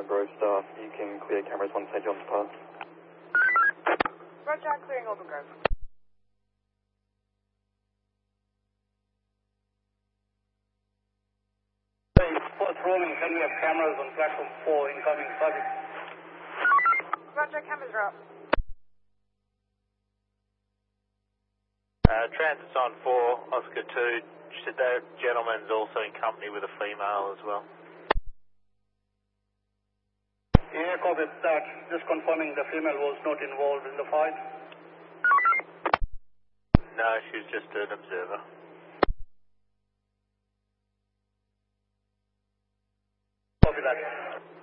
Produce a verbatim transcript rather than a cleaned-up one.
Grove staff. You can clear cameras once Saint John's passed. Roger, clearing Auburn Grove. Fourth roaming, can we have cameras on platform four incoming service? Roger, cameras are up. Uh, transit's on four, Oscar two. That gentleman's also in company with a female as well. Yeah, copy that. Just confirming the female was not involved in the fight. No, she was just an observer. Copy that.